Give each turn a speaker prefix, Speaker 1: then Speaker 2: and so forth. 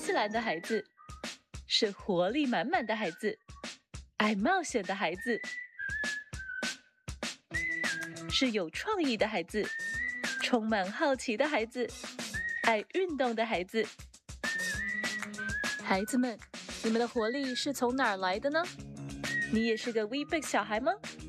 Speaker 1: 斯兰的孩子，是活力满满的孩子，爱冒险的孩子，是有创意的孩子，充满好奇的孩子，爱运动的孩子。孩子们，你们的活力是从哪儿来的呢？你也是个 Wee Big 小孩吗？